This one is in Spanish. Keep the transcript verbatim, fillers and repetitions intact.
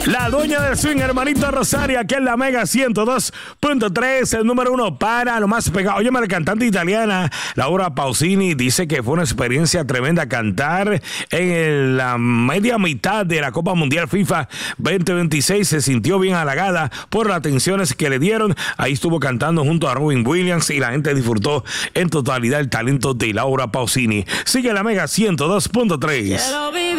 La dueña del swing, hermanito Rosaria, que es la Mega ciento dos punto tres, el número uno para lo más pegado. Óyeme, la cantante italiana Laura Pausini dice que fue una experiencia tremenda cantar en el, la media mitad de la Copa Mundial FIFA veinte veintiséis. Se sintió bien halagada por las atenciones que le dieron. Ahí estuvo cantando junto a Robin Williams y la gente disfrutó en totalidad el talento de Laura Pausini. Sigue la Mega ciento dos punto tres.